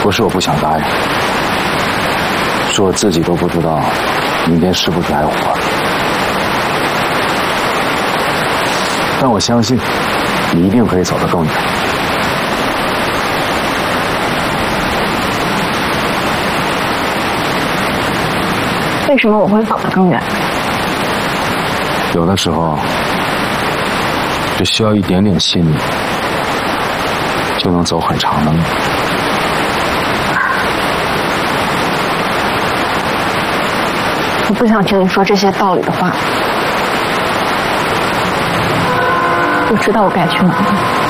不是我不想答应，是我自己都不知道明天是不是还活着。但我相信，你一定可以走得更远。 为什么我会走得更远？ 有的时候，只需要一点点信念，就能走很长的路。 我不想听你说这些道理的话。我知道我该去哪里。